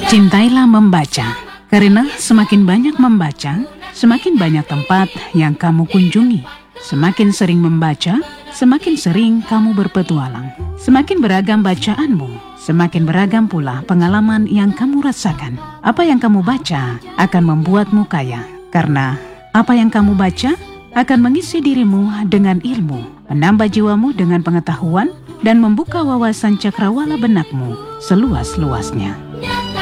Cintailah membaca, karena semakin banyak membaca, semakin banyak tempat yang kamu kunjungi. Semakin sering membaca, semakin sering kamu berpetualang. Semakin beragam bacaanmu, semakin beragam pula pengalaman yang kamu rasakan. Apa yang kamu baca akan membuatmu kaya, karena apa yang kamu baca akan mengisi dirimu dengan ilmu, menambah jiwamu dengan pengetahuan, dan membuka wawasan cakrawala benakmu seluas-luasnya.